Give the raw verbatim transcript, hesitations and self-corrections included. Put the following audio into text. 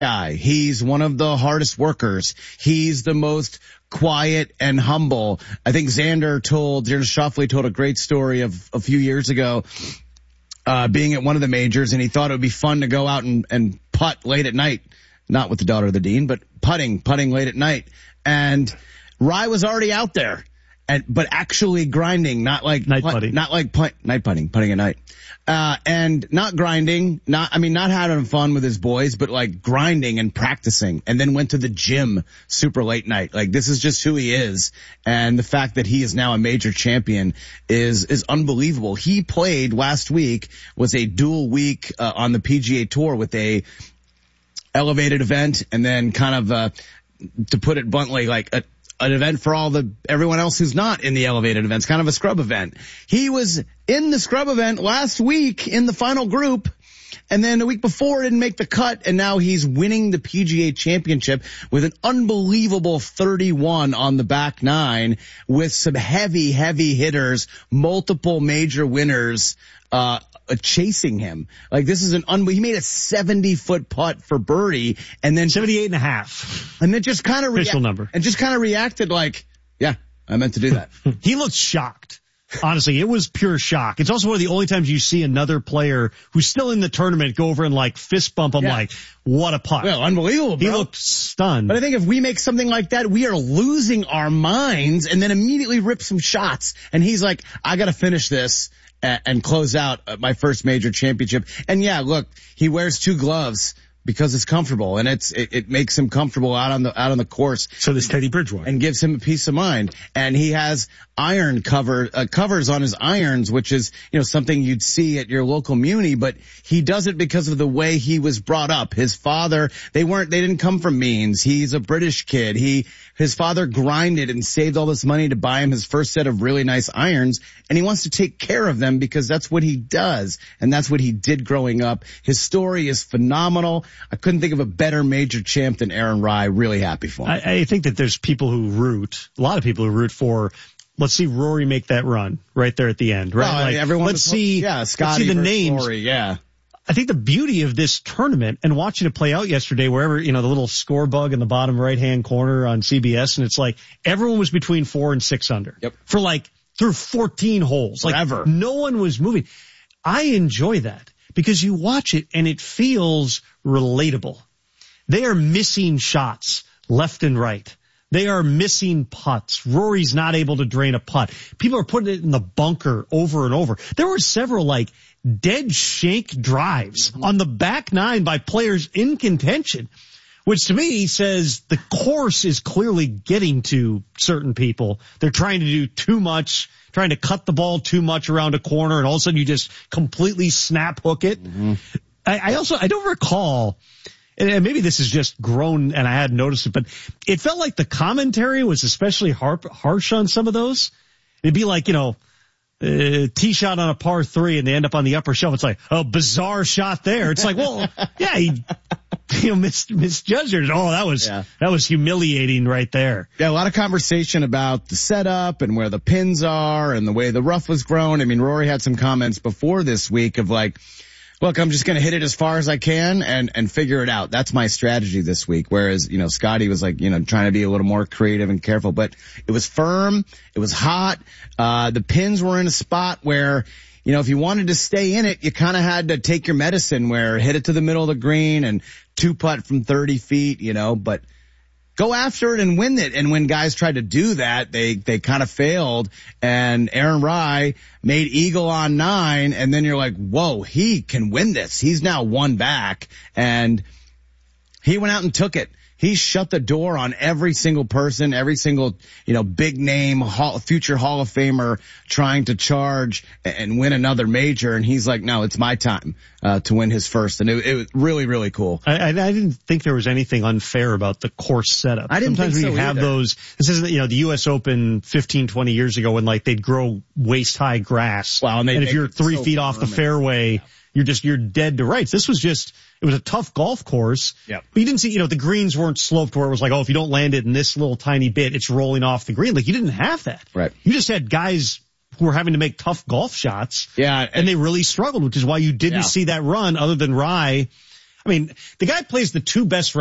guy. He's one of the hardest workers. He's the most quiet and humble. I think Xander told, Xander Schauffele told a great story of a few years ago, uh, being at one of the majors, and he thought it would be fun to go out and, and putt late at night. Not with the daughter of the dean, but putting, putting late at night. And Rye was already out there. And, but actually grinding, not like, night putting, not like putt, night putting, putting at night. Uh, and not grinding, not, I mean, not having fun with his boys, but like grinding and practicing, and then went to the gym super late night. Like, this is just who he is. And the fact that he is now a major champion is, is unbelievable. He played last week, was a dual week, uh, on the P G A Tour with a elevated event, and then kind of, uh, to put it bluntly, like a, an event for all the, everyone else who's not in the elevated events, kind of a scrub event. He was in the scrub event last week in the final group, and then the week before didn't make the cut, and now he's winning the P G A Championship with an unbelievable thirty-one on the back nine with some heavy, heavy hitters, multiple major winners, uh, chasing him. Like, this is an unbelievable, he made a seventy foot putt for birdie, and then seventy-eight and a half. And then just kind of official rea- number. And just kind of reacted like, yeah, I meant to do that. He looked shocked. Honestly, it was pure shock. It's also one of the only times you see another player who's still in the tournament go over and like fist bump him, yeah. Like, what a putt. Well, unbelievable, bro. He looked stunned. But I think if we make something like that, we are losing our minds, and then immediately rip some shots. And he's like, I gotta finish this and, and close out my first major championship. And yeah, look, he wears two gloves because it's comfortable, and it's it, it makes him comfortable out on the out on the course. So does Teddy Bridgewater, and gives him a peace of mind. And he has iron cover uh, covers on his irons, which is, you know, something you'd see at your local muni. But he does it because of the way he was brought up. His father, they weren't, they didn't come from means. He's a British kid. He his father grinded and saved all this money to buy him his first set of really nice irons, and he wants to take care of them because that's what he does, and that's what he did growing up. His story is phenomenal. I couldn't think of a better major champ than Aaron Rye. Really happy for him. I, I think that there's people who root, a lot of people who root for, let's see Rory make that run right there at the end, right? Well, like, everyone let's see, yeah, Scotty let's see the names. Rory, yeah. I think the beauty of this tournament, and watching it play out yesterday, wherever, you know, the little score bug in the bottom right-hand corner on C B S, and it's like everyone was between four and six under. Yep. For like, through fourteen holes. Forever. Like, no one was moving. I enjoy that because you watch it and it feels relatable. They are missing shots left and right. They are missing putts. Rory's not able to drain a putt. People are putting it in the bunker over and over. There were several like dead shank drives on the back nine by players in contention, which to me says the course is clearly getting to certain people. They're trying to do too much, trying to cut the ball too much around a corner, and all of a sudden you just completely snap hook it. Mm-hmm. I, I also, I don't recall, and maybe this is just grown and I hadn't noticed it, but it felt like the commentary was especially har- harsh on some of those. It'd be like, you know, uh, tee shot on a par three and they end up on the upper shelf. It's like, oh, bizarre shot there. It's like, well, yeah, he, you know, mis- misjudged it. Oh, that was, yeah. that was humiliating right there. Yeah, a lot of conversation about the setup and where the pins are and the way the rough was grown. I mean, Rory had some comments before this week of like, look, I'm just going to hit it as far as I can and, and figure it out. That's my strategy this week. Whereas, you know, Scotty was like, you know, trying to be a little more creative and careful, but it was firm. It was hot. Uh, the pins were in a spot where, you know, if you wanted to stay in it, you kind of had to take your medicine where hit it to the middle of the green and two putt from thirty feet, you know, but go after it and win it. And when guys tried to do that, they, they kind of failed. And Aaron Rye made eagle on nine. And then you're like, whoa, he can win this. He's now one back. And he went out and took it. He shut the door on every single person, every single, you know, big name, hall, future Hall of Famer trying to charge and win another major. And he's like, no, it's my time, uh, to win his first. And it, it was really, really cool. I, I, I didn't think there was anything unfair about the course setup. I didn't Sometimes think when so you have either. those, this isn't, you know, the U S Open fifteen, twenty years ago when like they'd grow waist high grass. Wow, and, they and if you're three so feet off the firm. fairway, yeah. you're just, you're dead to rights. This was just, it was a tough golf course. Yep. But you didn't see, you know, the greens weren't sloped where it was like, oh, if you don't land it in this little tiny bit, it's rolling off the green. Like you didn't have that. Right. You just had guys who were having to make tough golf shots. Yeah. And they really struggled, which is why you didn't yeah. see that run other than Rye. I mean, the guy plays the two best